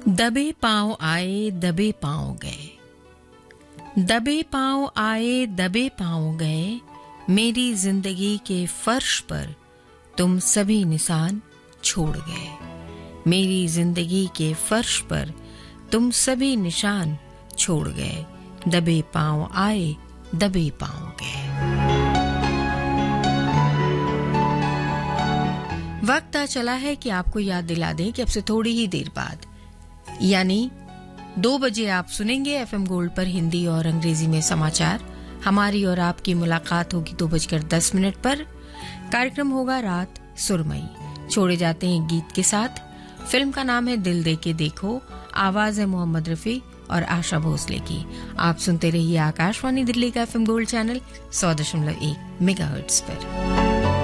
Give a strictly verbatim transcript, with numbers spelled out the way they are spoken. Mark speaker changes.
Speaker 1: दबे पांव आए दबे पांव गए, दबे पांव आए दबे पांव गए, मेरी जिंदगी के फर्श पर तुम सभी निशान छोड़ गए। मेरी जिंदगी के फर्श पर तुम सभी निशान छोड़ गए। दबे पांव आए दबे पांव गए। वक्त आ चला है कि आपको याद दिला दें कि अब से थोड़ी ही देर बाद यानी दो बजे आप सुनेंगे एफएम गोल्ड पर हिंदी और अंग्रेजी में समाचार। हमारी और आपकी मुलाकात होगी दो बजकर दस मिनट पर। कार्यक्रम होगा रात सुरमई। छोड़े जाते हैं गीत के साथ। फिल्म का नाम है दिल दे के देखो। आवाज है मोहम्मद रफी और आशा भोसले की। आप सुनते रहिए आकाशवाणी दिल्ली का एफएम गोल्ड चैनल सौ दशमलव एक मेगाहर्ट्ज पर।